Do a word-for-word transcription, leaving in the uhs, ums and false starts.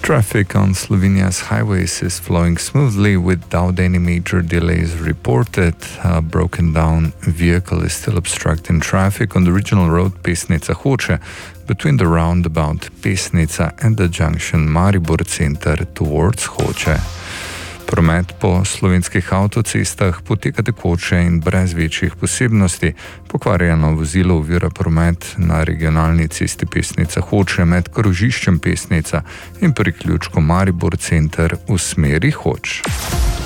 Traffic on Slovenia's highways is flowing smoothly without any major delays reported. A broken down vehicle is still obstructing traffic on the regional road Pesnica-Hoče between the roundabout Pesnica and the junction Maribor Center towards Hoče. Promet po slovenskih avtocestah poteka tekoče in brez večjih posebnosti. Pokvarjeno vozilo ovira promet na regionalni cesti Pesnica-Hoče med krožiščem Pesnica in priključkom Maribor Center v smeri Hoč.